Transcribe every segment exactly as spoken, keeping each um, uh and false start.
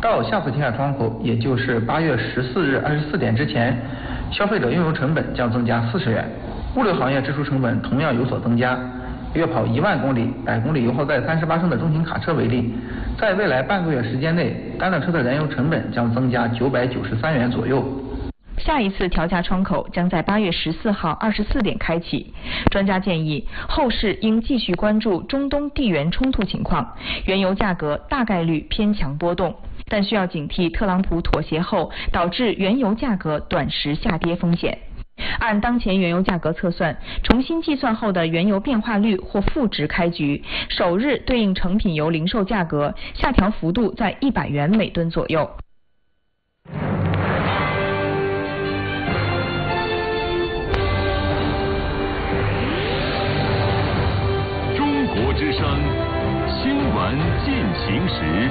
到下次贴卡窗口，也就是八月十四日二十四点之前，消费者用油成本将增加四十元。物流行业支出成本同样有所增加。月跑一万公里、百公里油耗在三十八升的中型卡车为例，在未来半个月时间内，单辆车的燃油成本将增加九百九十三元左右。 下一次调价窗口将在八月十四号二十四点开启。专家建议，后市应继续关注中东地缘冲突情况，原油价格大概率偏强波动，但需要警惕特朗普妥协后导致原油价格短时下跌风险。按当前原油价格测算，重新计算后的原油变化率或负值开局，首日对应成品油零售价格下调幅度在一百元每吨左右。 中国之声新闻进行时。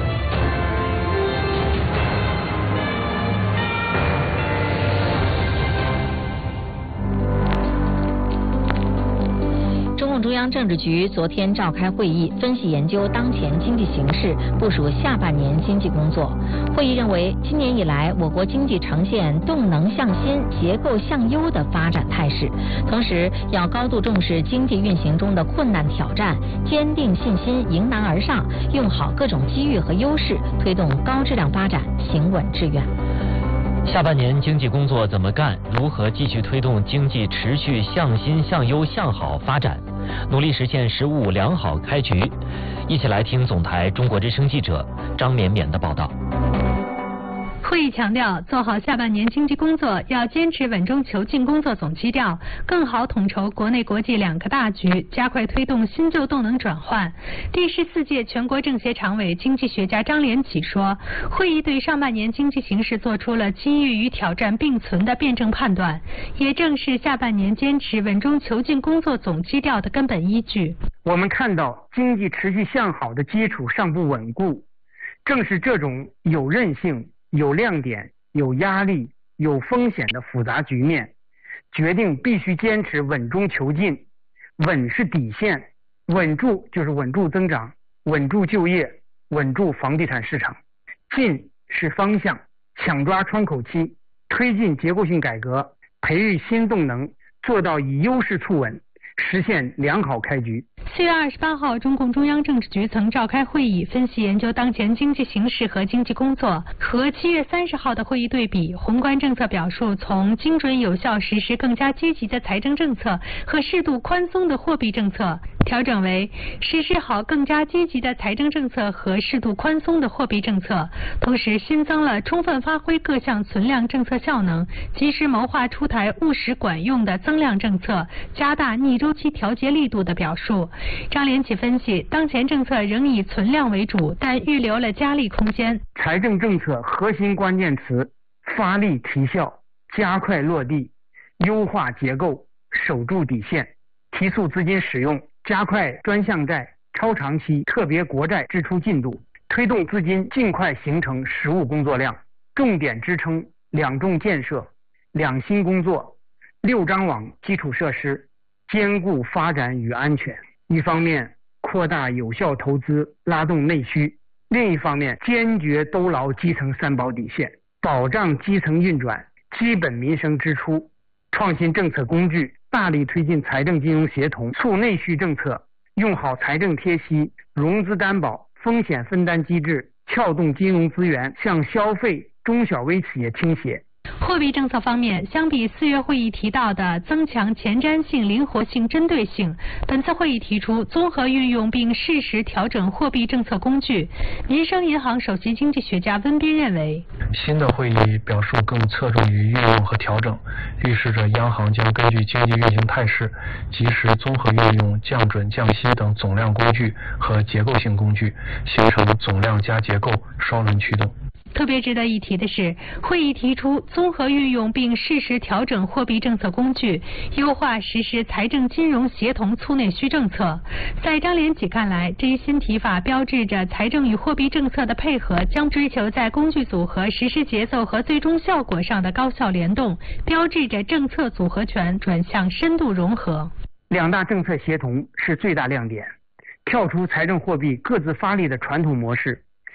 中共中央政治局昨天召开会议，分析研究当前经济形势，部署下半年经济工作。会议认为，今年以来我国经济呈现动能向新、结构向优的发展态势，同时要高度重视经济运行中的困难挑战，坚定信心，迎难而上，用好各种机遇和优势，推动高质量发展，行稳致远。 下半年经济工作怎么干？如何继续推动经济持续向新、向优、向好发展？努力实现“十五五”良好开局。一起来听总台中国之声记者张绵绵的报道。 会议强调，做好下半年经济工作，要坚持稳中求进工作总基调，更好统筹国内国际两个大局，加快推动新旧动能转换。第十四届全国政协常委、经济学家张连起说，会议对上半年经济形势做出了机遇与挑战并存的辩证判断，也正是下半年坚持稳中求进工作总基调的根本依据。 我们看到经济持续向好的基础尚不稳固，正是这种有韧性、有亮点、有压力、有风险的复杂局面，决定必须坚持稳中求进。稳是底线，稳住就是稳住增长，稳住就业，稳住房地产市场。进是方向，抢抓窗口期，推进结构性改革，培育新动能，做到以优势促稳，实现良好开局。 四月二十八号，中共中央政治局曾召开会议，分析研究当前经济形势和经济工作。和七月三十号的会议对比，宏观政策表述从精准有效实施更加积极的财政政策和适度宽松的货币政策，调整为实施好更加积极的财政政策和适度宽松的货币政策，同时新增了充分发挥各项存量政策效能，及时谋划出台务实管用的增量政策，加大逆周期调节力度的表述。张连起分析，当前政策仍以存量为主，但预留了加力空间。 财政政策核心关键词：发力提效，加快落地，优化结构，守住底线，提速资金使用，加快专项债、超长期、特别国债支出进度，推动资金尽快形成实务工作量，重点支撑两重建设、两新工作、六张网基础设施，兼顾发展与安全。一方面扩大有效投资，拉动内需；另一方面坚决兜牢基层三保底线，保障基层运转、基本民生支出，创新政策工具，大力推进财政金融协同，促内需政策，用好财政贴息、融资担保、风险分担机制，撬动金融资源向消费、中小微企业倾斜。 货币政策方面，相比四月会议提到的增强前瞻性、灵活性、针对性，本次会议提出综合运用并适时调整货币政策工具。民生银行首席经济学家温彬认为， 新的会议表述更侧重于运用和调整，预示着央行将根据经济运行态势，及时综合运用降准、降息等总量工具和结构性工具，形成总量加结构双轮驱动。 特别值得一提的是，会议提出综合运用并适时调整货币政策工具，优化实施财政金融协同促内需政策。在张连起看来，这一新提法标志着财政与货币政策的配合将追求在工具组合、实施节奏和最终效果上的高效联动，标志着政策组合拳转向深度融合。 两大政策协同是最大亮点，跳出财政货币各自发力的传统模式，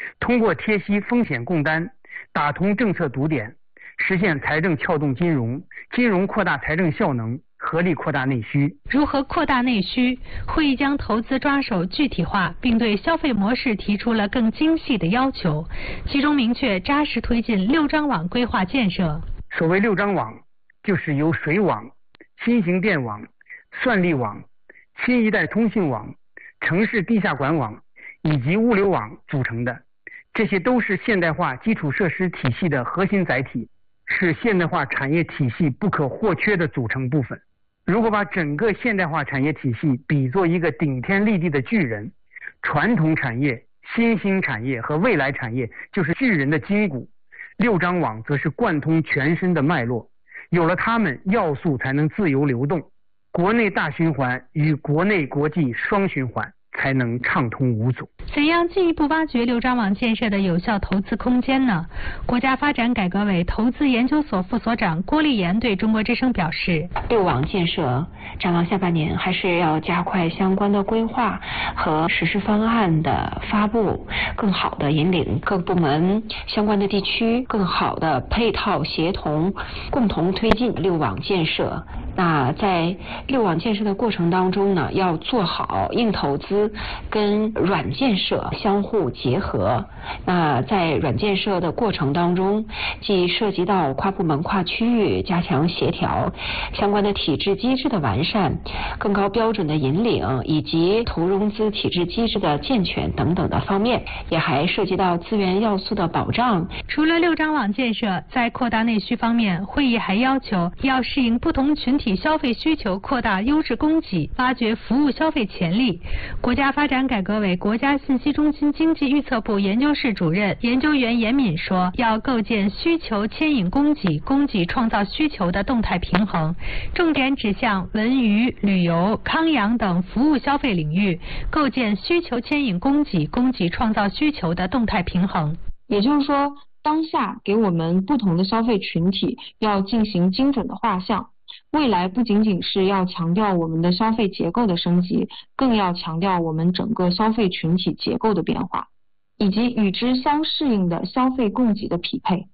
通过贴息风险共担，打通政策堵点，实现财政撬动金融，金融扩大财政效能，合力扩大内需。 如何扩大内需？会议将投资抓手具体化，并对消费模式提出了更精细的要求，其中明确扎实推进六张网规划建设。 所谓六张网，就是由水网、新型电网、算力网、新一代通信网、城市地下管网以及物流网组成的，这些都是现代化基础设施体系的核心载体，是现代化产业体系不可或缺的组成部分。如果把整个现代化产业体系比作一个顶天立地的巨人，传统产业、新兴产业和未来产业就是巨人的筋骨，六张网则是贯通全身的脉络，有了它们，要素才能自由流动，国内大循环与国内国际双循环才能畅通无阻。 怎样进一步挖掘六张网建设的有效投资空间呢？国家发展改革委投资研究所副所长郭丽妍对中国之声表示， 六网建设展望下半年还是要加快相关的规划和实施方案的发布，更好的引领各部门相关的地区更好的配套协同，共同推进六网建设。那在六网建设的过程当中呢，要做好硬投资跟软建设相互结合。那在软建设的过程当中，既涉及到跨部门跨区域加强协调，相关的体制机制的完善，更高标准的引领，以及投融资体制机制的健全等等的方面，也还涉及到资源要素的保障。 除了六张网建设，在扩大内需方面，会议还要求要适应不同群体消费需求，扩大优质供给，挖掘服务消费潜力。国家发展改革委国家信息中心经济预测部研究室主任研究员严敏说，要构建需求牵引供给、供给创造需求的动态平衡，重点指向文娱、旅游、康养等服务消费领域，构建需求牵引供给、供给创造需求的动态平衡。 也就是说，当下给我们不同的消费群体要进行精准的画像，未来不仅仅是要强调我们的消费结构的升级，更要强调我们整个消费群体结构的变化，以及与之相适应的消费供给的匹配。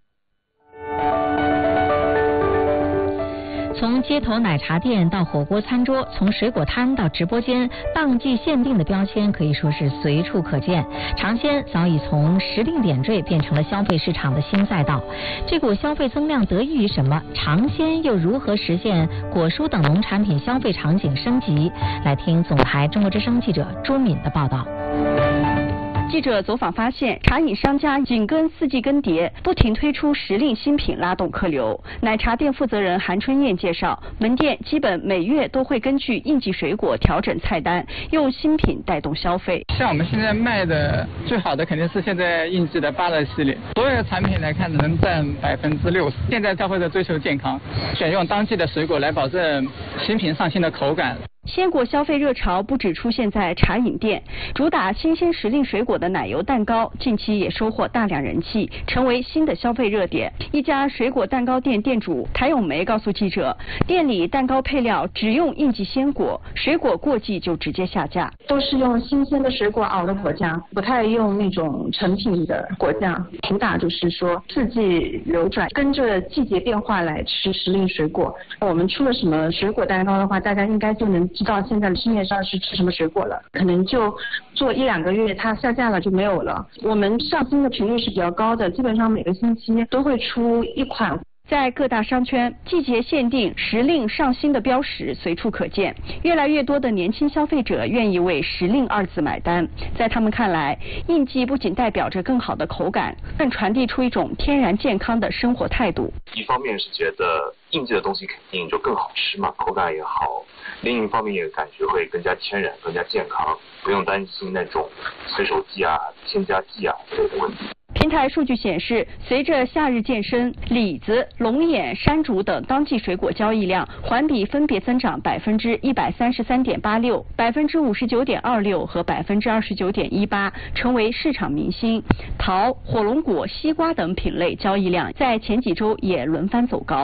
从街头奶茶店到火锅餐桌，从水果摊到直播间，当季限定的标签可以说是随处可见。尝鲜早已从时令点缀变成了消费市场的新赛道。这股消费增量得益于什么？尝鲜又如何实现果蔬等农产品消费场景升级？来听总台中国之声记者朱敏的报道。 记者走访发现，茶饮商家紧跟四季更迭，不停推出时令新品拉动客流。奶茶店负责人韩春燕介绍，门店基本每月都会根据应季水果调整菜单，用新品带动消费。 像我们现在卖的最好的肯定是现在应季的芭乐系列，所有的产品来看能占百分之六十。现在消费者追求健康，选用当季的水果来保证新品上新的口感。 鲜果消费热潮不只出现在茶饮店，主打新鲜时令水果的奶油蛋糕近期也收获大量人气，成为新的消费热点。一家水果蛋糕店店主谭咏梅告诉记者，店里蛋糕配料只用应季鲜果，水果过季就直接下架， 都是用新鲜的水果熬的果酱，不太用那种成品的果酱。主打就是说四季流转，跟着季节变化来吃时令水果。我们出了什么水果蛋糕的话，大家应该就能知道现在市面上是吃什么水果了，可能就做一两个月它下架了就没有了。我们上新的频率是比较高的，基本上每个星期都会出一款。 在各大商圈，季节限定、时令上新的标识随处可见，越来越多的年轻消费者愿意为时令二字买单。在他们看来，应季不仅代表着更好的口感，更传递出一种天然健康的生活态度。 一方面是觉得应季的东西肯定就更好吃嘛，口感也好；另一方面也感觉会更加天然、更加健康，不用担心那种催熟剂啊、添加剂啊之类的问题。 平台数据显示，随着夏日健身，李子、龙眼、山竹等当季水果交易量环比分别增长百分之一百三十三点八六、百分之五十九点二六和百分之二十九点一八，成为市场明星。桃、火龙果、西瓜等品类交易量在前几周也轮番走高。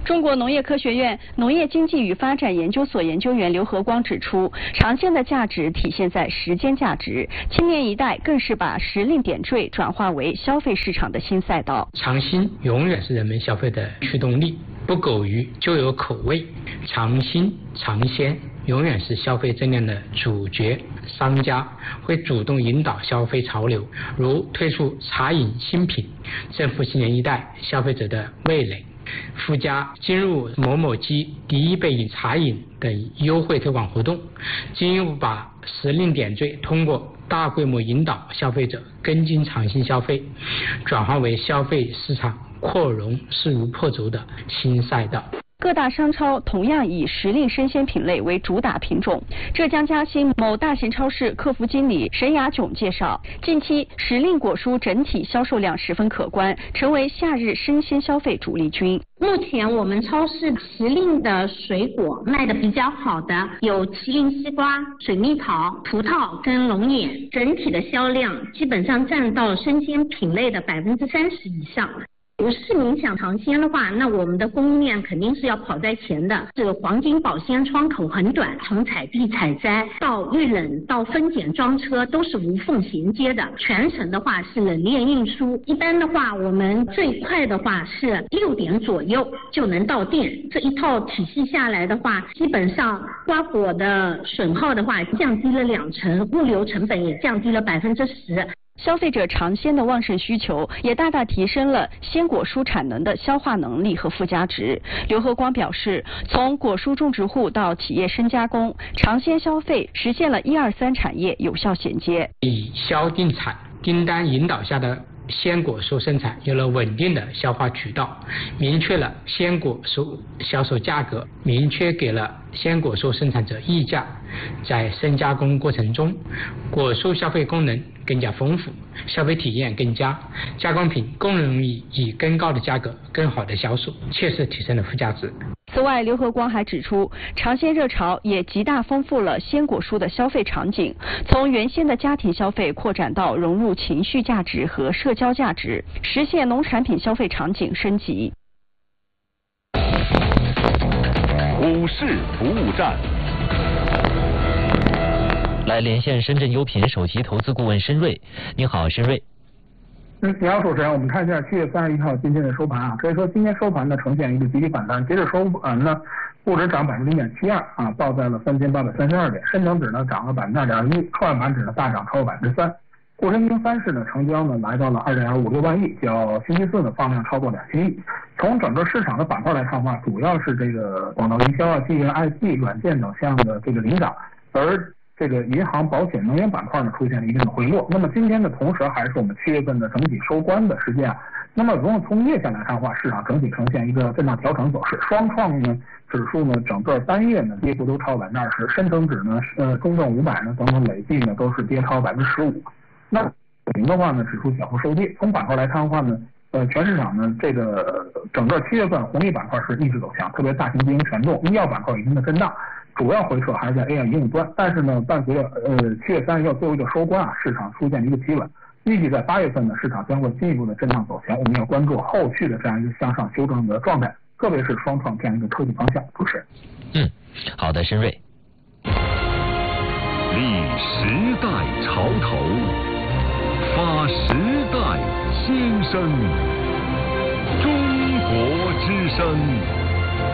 中国农业科学院农业经济与发展研究所研究员刘和光指出，长线的价值体现在时间价值，青年一代更是把时令点缀转化为消费市场的新赛道。 尝新永远是人们消费的驱动力，不苟于旧有口味，尝新尝鲜永远是消费增量的主角。商家会主动引导消费潮流，如推出茶饮新品，振奋青年一代消费者的味蕾，附加进入某某机第一杯饮茶饮等优惠推广活动，进一步把时令点缀通过大规模引导消费者跟进尝新消费，转化为消费市场扩容势如破竹的新赛道。 各大商超同样以时令生鲜品类为主打品种。浙江嘉兴某大型超市客服经理沈雅炯介绍，近期时令果蔬整体销售量十分可观，成为夏日生鲜消费主力军。 目前我们超市时令的水果卖的比较好的有麒麟西瓜、水蜜桃、葡萄跟龙眼，整体的销量基本上占到生鲜品类的百分之三十以上。有市民想尝鲜的话，那我们的供应链肯定是要跑在前的。这个黄金保鲜窗口很短，从采地采摘到预冷到分拣装车都是无缝衔接的。全程的话是冷链运输，一般的话我们最快的话是六点左右就能到店。这一套体系下来的话，基本上瓜果的损耗的话降低了两成，物流成本也降低了百分之十。 消费者尝鲜的旺盛需求，也大大提升了鲜果蔬产能的消化能力和附加值。刘和光表示，从果蔬种植户到企业深加工，尝鲜消费实现了一二三产业有效衔接。 以销定产订单引导下的鲜果蔬生产有了稳定的消化渠道，明确了鲜果蔬销售价格，明确给了鲜果蔬生产者溢价。在深加工过程中，果蔬消费功能更加丰富，消费体验更佳，加工品更容易以更高的价格更好的销售，切实提升了附加值。 此外，刘和光还指出，尝鲜热潮也极大丰富了鲜果蔬的消费场景，从原先的家庭消费扩展到融入情绪价值和社交价值，实现农产品消费场景升级。 股市服务站。 来连线深圳优品首席投资顾问申瑞。你好，申瑞。 嗯，你好，主持人。我们看一下七月三十一号今天的收盘啊，可以说今天收盘呢呈现一个集体反弹，截至收盘呢，沪指涨百分之零点七二啊，报在了三千八百三十二点，深成指呢涨了百分之二点一，创业板指呢大涨超过百分之三。沪深三三市呢成交呢来到了二点五六万亿，较星期四呢放量超过两千亿。从整个市场的板块来看的话，主要是这个广告营销啊、基业、I T、软件等项的这个领涨，而这个银行、保险、能源板块呢出现了一定的回落。那么今天的同时还是我们七月份的整体收官的时间啊。那么如果从月线来看的话，市场整体呈现一个震荡调整走势。双创呢指数呢整个单月呢跌幅都超百分之二十，深成指呢呃中证五百呢等等累计呢都是跌超百分之十五。那零的话呢指数小幅收跌。从板块来看的话呢，呃全市场呢这个整个七月份红利板块是一直走强，特别大型经营权重，医药板块有一定的震荡。主要回撤还是在 A I 应用端，但是呢，伴随着呃七月三十号最后一个收官啊，市场出现一个企稳，预计在八月份呢，市场将会进一步的震荡走强，我们要关注后续的这样一个向上修正的状态，特别是双创这样一个科技方向。主持人， 嗯，好的，申瑞。 立时代潮头，发时代新生，中国之声。